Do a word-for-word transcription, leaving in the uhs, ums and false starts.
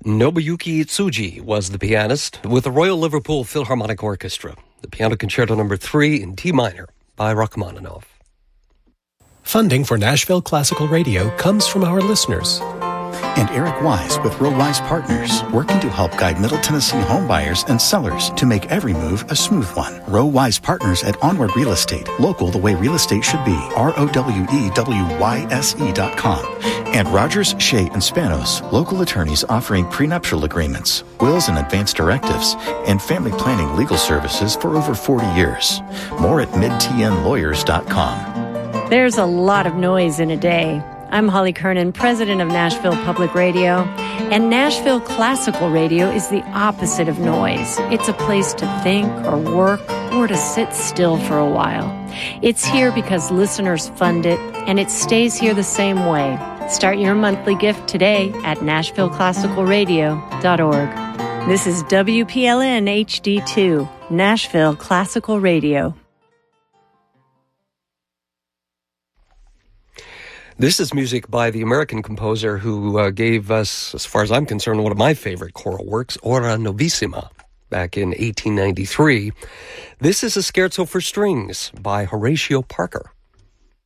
Nobuyuki Tsuji was the pianist with the Royal Liverpool Philharmonic Orchestra. The Piano Concerto Number three in D minor by Rachmaninoff. Funding for Nashville Classical Radio comes from our listeners. And Eric Wise with Row Wise Partners, working to help guide Middle Tennessee homebuyers and sellers to make every move a smooth one. Row Wise Partners at Onward Real Estate, local the way real estate should be. R O W E W Y S E dot com. And Rogers, Shea, and Spanos, local attorneys offering prenuptial agreements, wills and advance directives, and family planning legal services for over forty years. More at mid T N lawyers dot com. There's a lot of noise in a day. I'm Holly Kernan, president of Nashville Public Radio, and Nashville Classical Radio is the opposite of noise. It's a place to think or work or to sit still for a while. It's here because listeners fund it, and it stays here the same way. Start your monthly gift today at nashville classical radio dot org. This is W P L N H D two, Nashville Classical Radio. This is music by the American composer who uh, gave us, as far as I'm concerned, one of my favorite choral works, Ora Novissima, back in eighteen ninety-three. This is a scherzo for strings by Horatio Parker.